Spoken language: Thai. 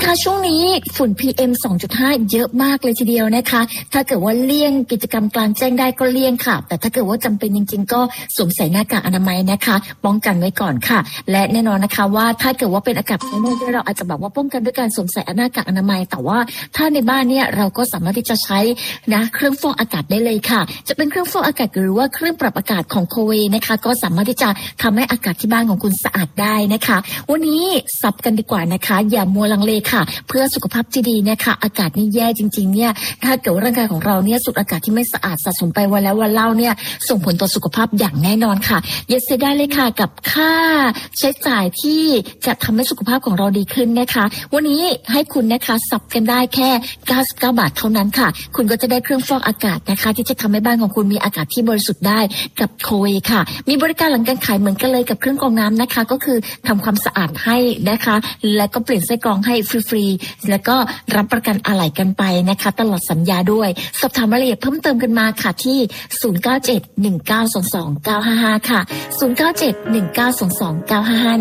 คะช่วงนี้ฝุ่น PM 2.5 เยอะมากเลยทีเดียวนะคะถ้าเกิดว่าเลี่ยงกิจกรรมกลางแจ้งได้ก็เลี่ยงค่ะแต่ถ้าเกิดว่าจำเป็นจริงๆก็สวมใส่หน้ากากอนามัยนะคะป้องกันไว้ก่อนค่ะและแน่นอนนะคะว่าถ้าเกิดว่าเป็นอากาศภายนอกเราอาจจะแบบว่าป้องกันด้วยการสวมใส่หน้ากากอนามัยแต่ว่าถ้าในบ้านเนี่ยเราก็สามารถที่จะใช้นะเครื่องฟอกอากาศได้เลยค่ะจะเป็นเครื่องฟอกอากาศหรือว่าเครื่องปรับอากาศของโคเวนะคะก็สามารถที่จะทำให้อากาศที่บ้านของคุณสะอาดได้นะคะวันนี้สับกันดีกว่านะคะอย่ามัวลังเลค่ะเพื่อสุขภาพที่ดีนะคะอากาศนี่แย่จริงๆเนี่ยถ้าเกิดร่างกายของเราเนี่ยสูดอากาศที่ไม่สะอาดสะสมไปวันแล้ววันเล่าเนี่ยส่งผลต่อสุขภาพอย่างแน่นอนค่ะอย่าเสียดายเลยค่ะกับค่าใช้จ่ายที่จะทำให้สุขภาพของเราดีขึ้นนะคะวันนี้ให้คุณนะคะสับกันได้แค่99 บาทเท่านั้นค่ะคุณก็จะได้เครื่องฟอกอากาศนะคะที่จะทำให้บ้านของคุณมีอากาศที่บริสุทธิ์ได้กับโคเวค่ะมีบริการหลังการขายเหมือนกันเลยกับเครื่องกรองน้ำนะคะก็คือทำความสะอาดให้นะคะและก็เปลี่ยนไส้กรองให้ฟรีๆแล้วก็รับประกันอะไหล่กันไปนะคะตลอดสัญญาด้วยสอบถามรายละเอียดเพิ่มเติมกันมาค่ะที่0971922955ค่ะ0971922955